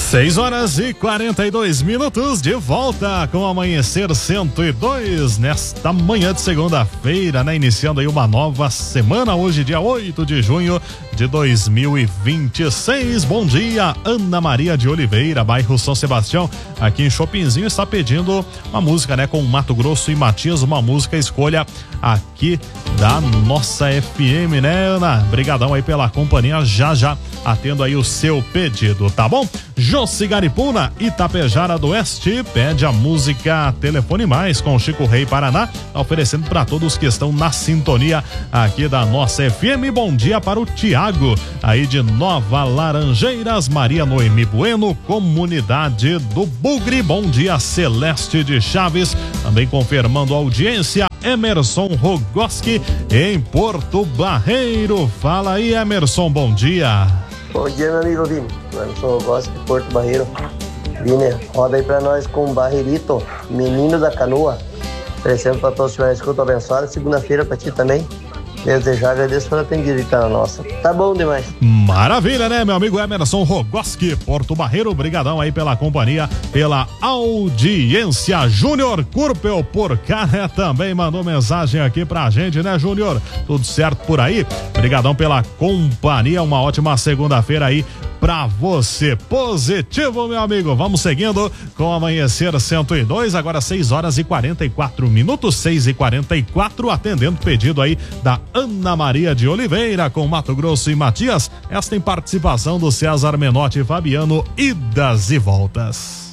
6h42, de volta com o Amanhecer 102, nesta manhã de segunda-feira, né? Iniciando aí uma nova semana, hoje dia 8 de junho de 2026. Bom dia, Ana Maria de Oliveira, bairro São Sebastião, aqui em Chopinzinho, está pedindo uma música, né? Com Mato Grosso e Matias, uma música escolha aqui da nossa FM, né, Ana? Brigadão aí pela companhia, já atendo aí o seu pedido, tá bom? Jossi Garipuna, Itapejara do Oeste, pede a música Telefone Mais com Chico Rei Paraná, oferecendo para todos que estão na sintonia aqui da nossa FM. Bom dia para o Tiago, aí de Nova Laranjeiras, Maria Noemi Bueno, comunidade do Bugre. Bom dia, Celeste de Chaves, também confirmando a audiência. Emerson Rogoski em Porto Barreiro. Fala aí, Emerson, bom dia. Bom dia, meu amigo Vini. Emerson Rogoski, Porto Barreiro. Vini, roda aí pra nós com Barreirito, Menino da Canoa. Oferecendo pra todos os que escutam, abençoada. Segunda-feira pra ti também. Desejar, agradeço pela atendida que tá na nossa. Tá bom demais. Maravilha, né, meu amigo Emerson Rogoski, Porto Barreiro, brigadão aí pela companhia, pela audiência. Júnior Curpel por cá, né, também mandou mensagem aqui pra gente, né, Júnior? Tudo certo por aí? Brigadão pela companhia, uma ótima segunda-feira aí pra você. Positivo, meu amigo. Vamos seguindo com o Amanhecer 102, agora 6h44, 6h44, atendendo pedido aí da Ana Maria de Oliveira com Mato Grosso e Matias. Esta em participação do César Menotti e Fabiano, idas e voltas.